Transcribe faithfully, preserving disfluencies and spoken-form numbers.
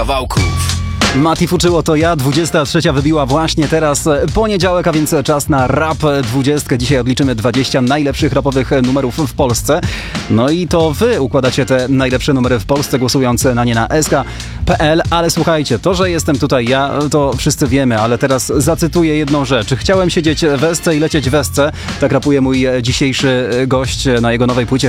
kawałków. Mati Fuczyło to ja, dwudziesta trzecia wybiła właśnie teraz poniedziałek, a więc czas na Rap dwudziestkę. Dzisiaj odliczymy dwadzieścia najlepszych rapowych numerów w Polsce. No i to wy układacie te najlepsze numery w Polsce, głosując na nie na s k kropka p l. Ale słuchajcie, to, że jestem tutaj ja, to wszyscy wiemy, ale teraz zacytuję jedną rzecz. Chciałem siedzieć w esce i lecieć w esce. Tak rapuje mój dzisiejszy gość na jego nowej płycie